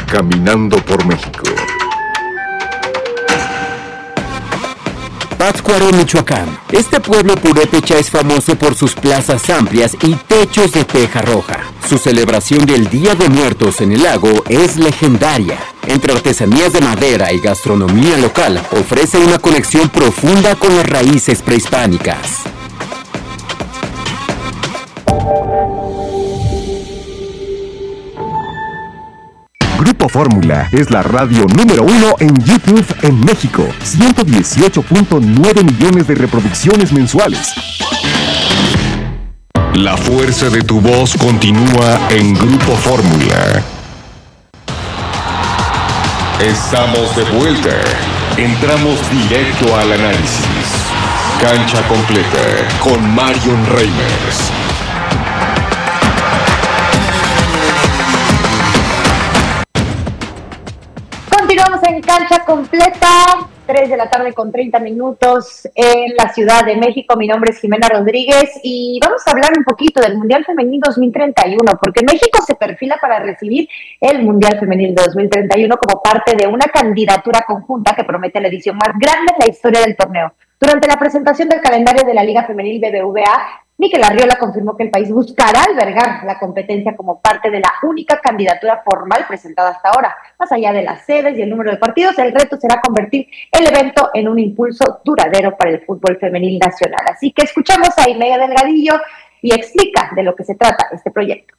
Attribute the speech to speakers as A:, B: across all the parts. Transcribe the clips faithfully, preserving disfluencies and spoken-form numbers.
A: caminando por México.
B: Pátzcuaro, Michoacán. Este pueblo purépecha es famoso por sus plazas amplias y techos de teja roja. Su celebración del Día de Muertos en el lago es legendaria. Entre artesanías de madera y gastronomía local, ofrece una conexión profunda con las raíces prehispánicas.
C: Grupo Fórmula es la radio número uno en YouTube en México. ciento dieciocho punto nueve millones de reproducciones mensuales.
A: La fuerza de tu voz continúa en Grupo Fórmula. Estamos de vuelta. Entramos directo al análisis. Cancha completa con Marion Reimers.
D: Continuamos en Cancha Completa, tres de la tarde con treinta minutos en la Ciudad de México. Mi nombre es Jimena Rodríguez y vamos a hablar un poquito del Mundial Femenil dos mil treinta y uno, porque México se perfila para recibir el Mundial Femenil dos mil treinta y uno como parte de una candidatura conjunta que promete la edición más grande en la historia del torneo. Durante la presentación del calendario de la Liga Femenil B B V A, Mikel Arriola confirmó que el país buscará albergar la competencia como parte de la única candidatura formal presentada hasta ahora. Más allá de las sedes y el número de partidos, el reto será convertir el evento en un impulso duradero para el fútbol femenil nacional. Así que escuchamos a Imelda Delgadillo y explica de lo que se trata este proyecto.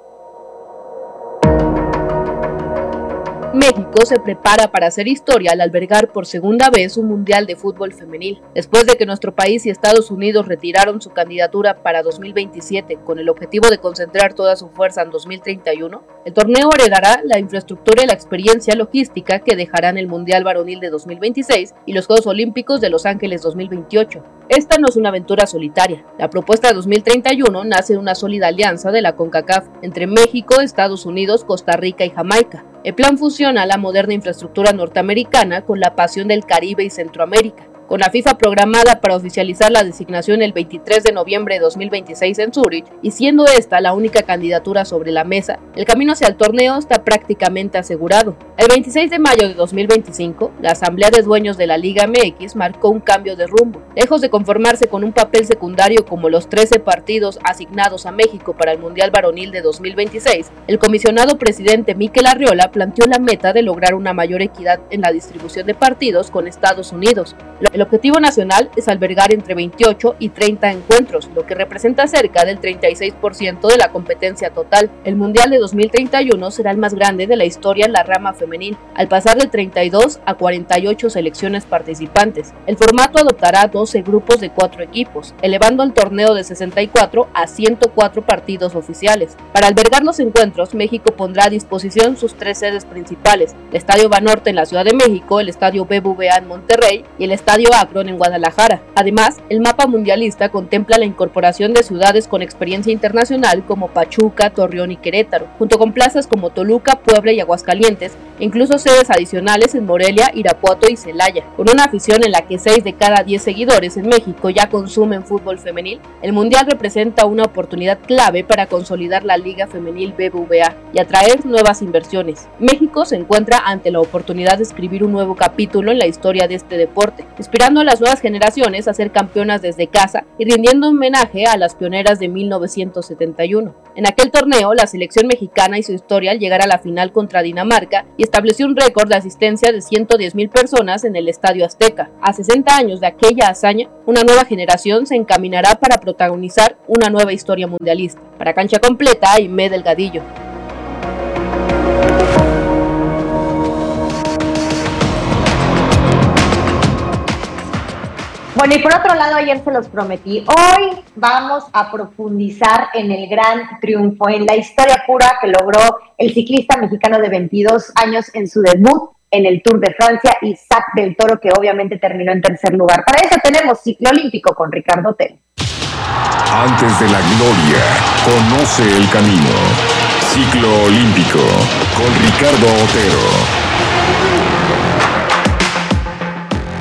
E: México se prepara para hacer historia al albergar por segunda vez un mundial de fútbol femenil. Después de que nuestro país y Estados Unidos retiraron su candidatura para dos mil veintisiete con el objetivo de concentrar toda su fuerza en dos mil treinta y uno, el torneo heredará la infraestructura y la experiencia logística que dejarán el Mundial Varonil de dos mil veintiséis y los Juegos Olímpicos de Los Ángeles dos mil veintiocho. Esta no es una aventura solitaria. La propuesta de dos mil treinta y uno nace de una sólida alianza de la CONCACAF entre México, Estados Unidos, Costa Rica y Jamaica. El plan fusiona la moderna infraestructura norteamericana con la pasión del Caribe y Centroamérica. Con la FIFA programada para oficializar la designación el veintitrés de noviembre de dos mil veintiséis en Zúrich, y siendo esta la única candidatura sobre la mesa, el camino hacia el torneo está prácticamente asegurado. El veintiséis de mayo de dos mil veinticinco, la Asamblea de Dueños de la Liga M X marcó un cambio de rumbo. Lejos de conformarse con un papel secundario como los trece partidos asignados a México para el Mundial Varonil de dos mil veintiséis, el comisionado presidente Mikel Arriola planteó la meta de lograr una mayor equidad en la distribución de partidos con Estados Unidos. El objetivo nacional es albergar entre veintiocho y treinta encuentros, lo que representa cerca del treinta y seis por ciento de la competencia total. El Mundial de dos mil treinta y uno será el más grande de la historia en la rama femenil, al pasar de treinta y dos a cuarenta y ocho selecciones participantes. El formato adoptará doce grupos de cuatro equipos, elevando el torneo de sesenta y cuatro a ciento cuatro partidos oficiales. Para albergar los encuentros, México pondrá a disposición sus tres sedes principales: el Estadio Banorte en la Ciudad de México, el Estadio B B V A en Monterrey y el Estadio Akron en Guadalajara. Además, el mapa mundialista contempla la incorporación de ciudades con experiencia internacional como Pachuca, Torreón y Querétaro, junto con plazas como Toluca, Puebla y Aguascalientes, e incluso sedes adicionales en Morelia, Irapuato y Celaya. Con una afición en la que seis de cada diez seguidores en México ya consumen fútbol femenil, el Mundial representa una oportunidad clave para consolidar la Liga Femenil B B V A y atraer nuevas inversiones. México se encuentra ante la oportunidad de escribir un nuevo capítulo en la historia de este deporte, inspirando a las nuevas generaciones a ser campeonas desde casa y rindiendo homenaje a las pioneras de mil novecientos setenta y uno. En aquel torneo, la selección mexicana hizo historia al llegar a la final contra Dinamarca y estableció un récord de asistencia de ciento diez mil personas en el Estadio Azteca. A sesenta años de aquella hazaña, una nueva generación se encaminará para protagonizar una nueva historia mundialista. Para Cancha Completa, Imelda Delgadillo.
D: Bueno, y por otro lado, ayer se los prometí, hoy vamos a profundizar en el gran triunfo, en la historia pura que logró el ciclista mexicano de veintidós años en su debut en el Tour de Francia, Isaac del Toro, que obviamente terminó en tercer lugar. Para eso tenemos Ciclo Olímpico con Ricardo Otero.
A: Antes de la gloria, conoce el camino. Ciclo Olímpico con Ricardo Otero.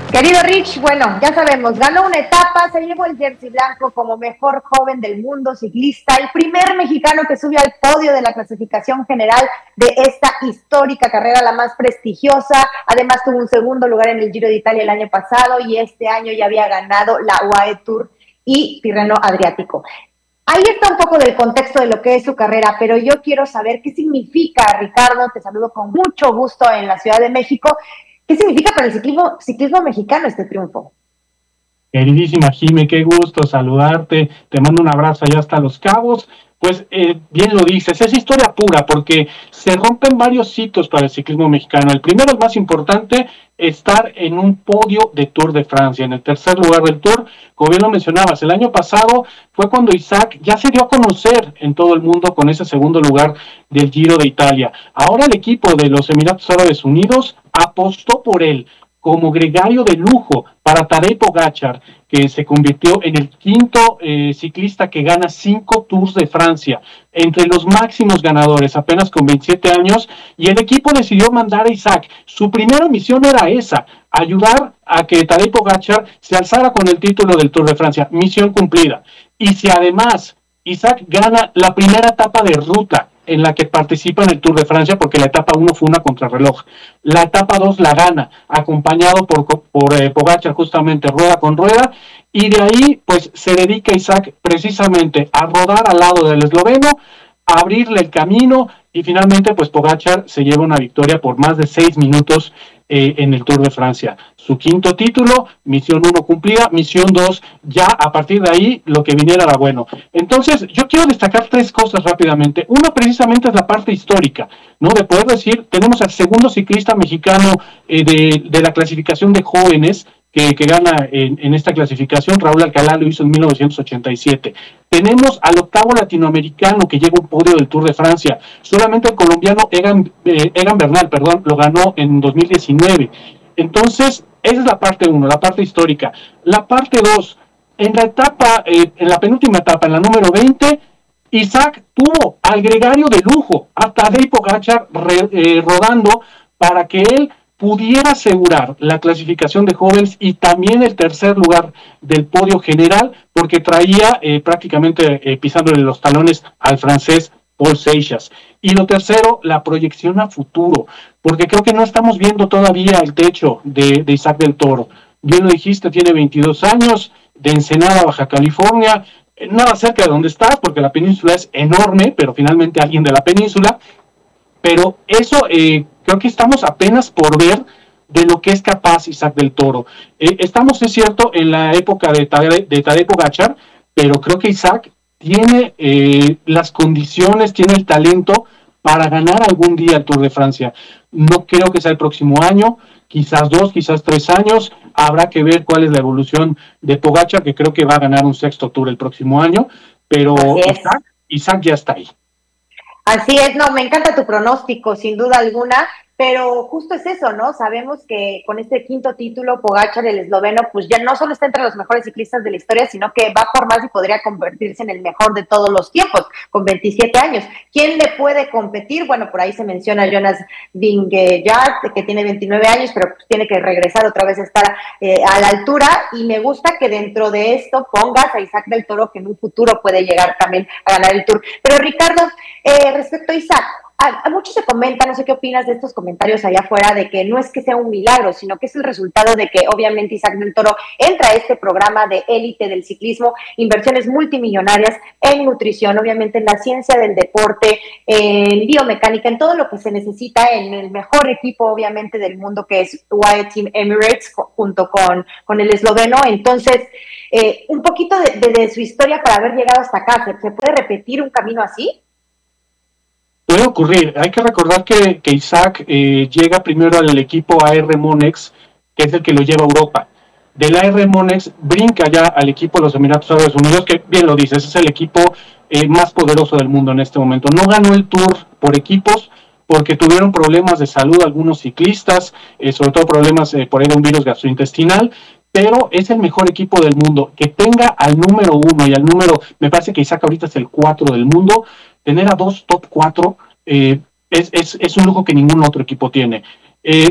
D: Querido Rich, bueno, ya sabemos, ganó una etapa, se llevó el jersey blanco como mejor joven del mundo ciclista, el primer mexicano que subió al podio de la clasificación general de esta histórica carrera, la más prestigiosa. Además tuvo un segundo lugar en el Giro de Italia el año pasado y este año ya había ganado la U A E Tour y Tirreno Adriático. Ahí está un poco del contexto de lo que es su carrera, pero yo quiero saber qué significa, Ricardo, te saludo con mucho gusto en la Ciudad de México. ¿Qué significa para el ciclismo, ciclismo mexicano este triunfo?
F: Queridísima Jime, qué gusto saludarte, te mando un abrazo allá hasta Los Cabos. Pues eh, bien lo dices, es historia pura porque se rompen varios hitos para el ciclismo mexicano. El primero, el más importante, estar en un podio de Tour de Francia, en el tercer lugar del Tour. Como bien lo mencionabas, el año pasado fue cuando Isaac ya se dio a conocer en todo el mundo con ese segundo lugar del Giro de Italia. Ahora el equipo de los Emiratos Árabes Unidos apostó por él como gregario de lujo para Tadej Pogačar, que se convirtió en el quinto eh, ciclista que gana cinco Tours de Francia, entre los máximos ganadores, apenas con veintisiete años, y el equipo decidió mandar a Isaac. Su primera misión era esa, ayudar a que Tadej Pogačar se alzara con el título del Tour de Francia. Misión cumplida. Y si además Isaac gana la primera etapa de ruta en la que participa en el Tour de Francia, porque la etapa uno fue una contrarreloj. La etapa dos la gana, acompañado por, por eh, Pogačar justamente rueda con rueda, y de ahí pues se dedica Isaac precisamente a rodar al lado del esloveno, a abrirle el camino, y finalmente pues Pogačar se lleva una victoria por más de seis minutos eh, en el Tour de Francia. Su quinto título, misión uno cumplida, misión dos, ya a partir de ahí lo que viniera era bueno. Entonces yo quiero destacar tres cosas rápidamente. Una precisamente es la parte histórica, ¿no? De poder decir, tenemos al segundo ciclista mexicano eh, de, de la clasificación de jóvenes, Que, que gana en, en esta clasificación. Raúl Alcalá lo hizo en mil novecientos ochenta y siete. Tenemos al octavo latinoamericano que lleva un podio del Tour de Francia. Solamente el colombiano Egan, eh, Egan Bernal, perdón, lo ganó en dos mil diecinueve. Entonces, esa es la parte uno, la parte histórica. La parte dos, en la etapa, eh, en la penúltima etapa, en la número veinte, Isaac tuvo al gregario de lujo, a Tadej Pogačar re, eh, rodando para que él pudiera asegurar la clasificación de jóvenes y también el tercer lugar del podio general, porque traía eh, prácticamente eh, pisándole los talones al francés Paul Seixas. Y lo tercero, la proyección a futuro, porque creo que no estamos viendo todavía el techo de, de Isaac del Toro. Bien lo dijiste, tiene veintidós años, de Ensenada, Baja California, eh, nada cerca de donde estás, porque la península es enorme, pero finalmente alguien de la península. Pero eso eh, creo que estamos apenas por ver de lo que es capaz Isaac del Toro. Eh, estamos, es cierto, en la época de Tadej, de Tadej Pogačar, pero creo que Isaac tiene eh, las condiciones, tiene el talento para ganar algún día el Tour de Francia. No creo que sea el próximo año, quizás dos, quizás tres años. Habrá que ver cuál es la evolución de Pogačar, que creo que va a ganar un sexto Tour el próximo año, pero Isaac, Isaac ya está ahí.
D: Así es, no, me encanta tu pronóstico, sin duda alguna, pero justo es eso, ¿no? Sabemos que con este quinto título, Pogačar, el esloveno, pues ya no solo está entre los mejores ciclistas de la historia, sino que va por más y podría convertirse en el mejor de todos los tiempos, con veintisiete años. ¿Quién le puede competir? Bueno, por ahí se menciona a Jonas Vingegaard, que tiene veintinueve años, pero pues tiene que regresar otra vez a estar eh, a la altura, y me gusta que dentro de esto pongas a Isaac del Toro, que en un futuro puede llegar también a ganar el Tour. Pero Ricardo, eh, respecto a Isaac, A, a muchos se comenta, no sé qué opinas de estos comentarios allá afuera, de que no es que sea un milagro, sino que es el resultado de que obviamente Isaac del Toro entra a este programa de élite del ciclismo, inversiones multimillonarias en nutrición, obviamente en la ciencia del deporte, en biomecánica, en todo lo que se necesita en el mejor equipo obviamente del mundo, que es U A E Team Emirates, junto con, con el esloveno. Entonces, eh, un poquito de, de, de su historia para haber llegado hasta acá. ¿Se, se puede repetir un camino así?
F: Puede ocurrir. Hay que recordar que, que Isaac eh, llega primero al equipo A R Monex, que es el que lo lleva a Europa. Del A R Monex brinca ya al equipo de los Emiratos Árabes Unidos, que bien lo dices, es el equipo eh, más poderoso del mundo en este momento. No ganó el Tour por equipos porque tuvieron problemas de salud algunos ciclistas, eh, sobre todo problemas eh, por ahí de un virus gastrointestinal, pero es el mejor equipo del mundo. Que tenga al número uno y al número, me parece que Isaac ahorita es el cuatro del mundo, tener a dos top cuatro eh, es, es, es un lujo que ningún otro equipo tiene. Eh,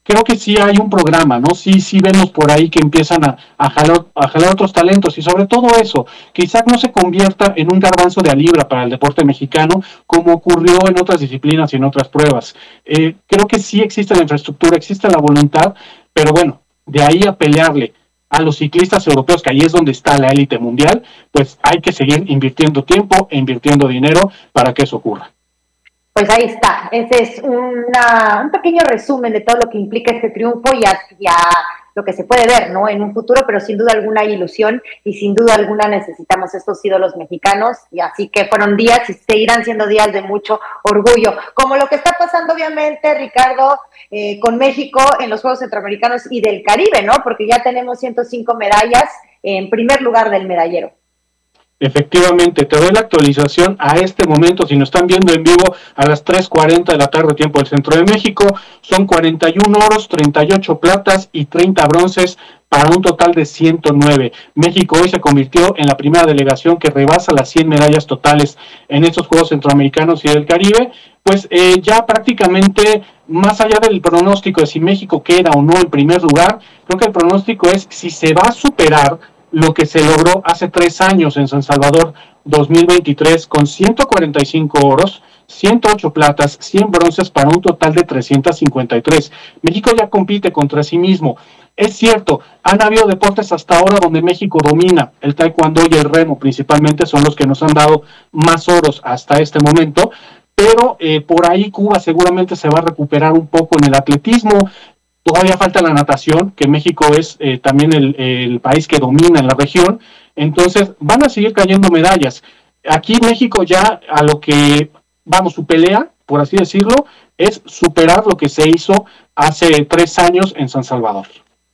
F: creo que sí hay un programa, ¿no? Sí, sí vemos por ahí que empiezan a, a, jalar, a jalar otros talentos y sobre todo eso, que Isaac no se convierta en un garbanzo de a libra para el deporte mexicano como ocurrió en otras disciplinas y en otras pruebas. Eh, creo que sí existe la infraestructura, existe la voluntad, pero bueno, de ahí a pelearle a los ciclistas europeos, que ahí es donde está la élite mundial, pues hay que seguir invirtiendo tiempo e invirtiendo dinero para que eso ocurra.
D: Pues ahí está, ese es una, un pequeño resumen de todo lo que implica este triunfo y hacia lo que se puede ver, ¿no?, en un futuro, pero sin duda alguna hay ilusión y sin duda alguna necesitamos estos ídolos mexicanos, y así que fueron días y seguirán siendo días de mucho orgullo, como lo que está pasando obviamente, Ricardo, eh, con México en los Juegos Centroamericanos y del Caribe, ¿no?, porque ya tenemos ciento cinco medallas en primer lugar del medallero.
F: Efectivamente, te doy la actualización a este momento, si nos están viendo en vivo a las tres cuarenta de la tarde, tiempo del centro de México, son cuarenta y un oros, treinta y ocho platas y treinta bronces para un total de ciento nueve. México hoy se convirtió en la primera delegación que rebasa las cien medallas totales en estos Juegos Centroamericanos y del Caribe. Pues eh, ya prácticamente, más allá del pronóstico de si México queda o no en primer lugar, creo que el pronóstico es si se va a superar lo que se logró hace tres años en San Salvador dos mil veintitrés con ciento cuarenta y cinco oros, ciento ocho platas, cien bronces para un total de trescientos cincuenta y tres. México ya compite contra sí mismo. Es cierto, han habido deportes hasta ahora donde México domina, el taekwondo y el remo principalmente son los que nos han dado más oros hasta este momento, pero eh, por ahí Cuba seguramente se va a recuperar un poco en el atletismo. Todavía falta la natación, que México es eh, también el, el país que domina en la región, entonces van a seguir cayendo medallas. Aquí México ya a lo que, vamos, su pelea, por así decirlo, es superar lo que se hizo hace tres años en San Salvador.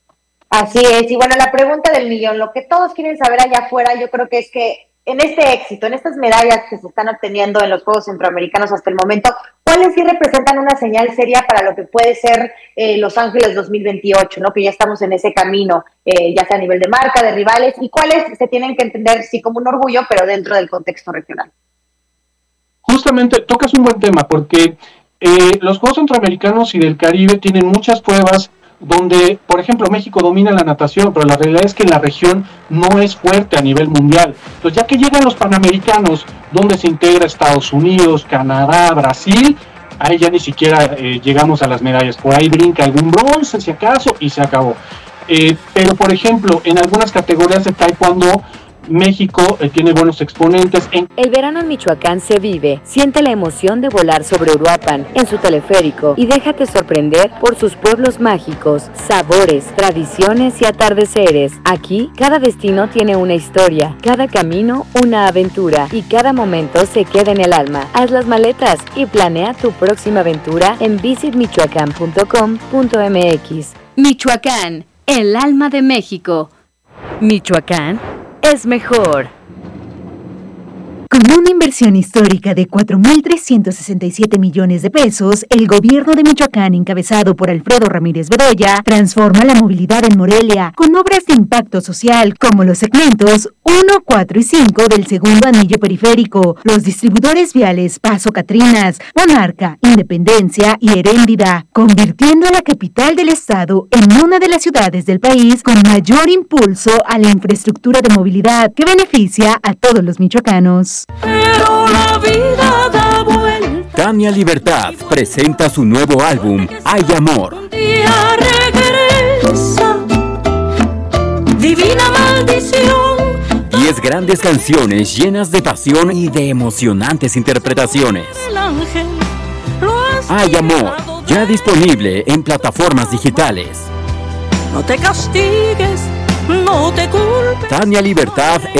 D: Así es, y bueno, la pregunta del millón, lo que todos quieren saber allá afuera, yo creo que es que en este éxito, en estas medallas que se están obteniendo en los Juegos Centroamericanos hasta el momento, ¿cuáles sí representan una señal seria para lo que puede ser eh, Los Ángeles dos mil veintiocho, ¿no?, que ya estamos en ese camino, eh, ya sea a nivel de marca, de rivales, y cuáles se tienen que entender sí como un orgullo, pero dentro del contexto regional?
F: Justamente tocas un buen tema, porque eh, los Juegos Centroamericanos y del Caribe tienen muchas pruebas donde, por ejemplo, México domina la natación, pero la realidad es que la región no es fuerte a nivel mundial. Entonces, ya que llegan los Panamericanos, donde se integra Estados Unidos, Canadá, Brasil, ahí ya ni siquiera eh, llegamos a las medallas. Por ahí brinca algún bronce, si acaso, y se acabó. Eh, pero, por ejemplo, en algunas categorías de taekwondo, México eh, tiene buenos exponentes. En...
G: El verano en Michoacán se vive. Siente la emoción de volar sobre Uruapan en su teleférico y déjate sorprender por sus pueblos mágicos, sabores, tradiciones y atardeceres. Aquí, cada destino tiene una historia, cada camino una aventura y cada momento se queda en el alma. Haz las maletas y planea tu próxima aventura en visit michoacán punto com punto m x.
H: Michoacán, el alma de México.
G: Michoacán es mejor.
I: Con una inversión histórica de cuatro mil trescientos sesenta y siete millones de pesos, el gobierno de Michoacán, encabezado por Alfredo Ramírez Bedoya, transforma la movilidad en Morelia con obras de impacto social como los segmentos uno, cuatro y cinco del segundo anillo periférico, los distribuidores viales Paso Catrinas, Monarca, Independencia y Heréndida, convirtiendo a la capital del estado en una de las ciudades del país con mayor impulso a la infraestructura de movilidad que beneficia a todos los michoacanos.
J: Pero la vida da vuelta.
B: Tania Libertad presenta su nuevo álbum, Hay Amor.
J: Un día regresa, divina maldición.
B: Diez grandes canciones llenas de pasión y de emocionantes interpretaciones.
J: El ángel lo has
B: Hay Amor, ya disponible en plataformas digitales.
J: No te castigues, no te culpes.
B: Tania Libertad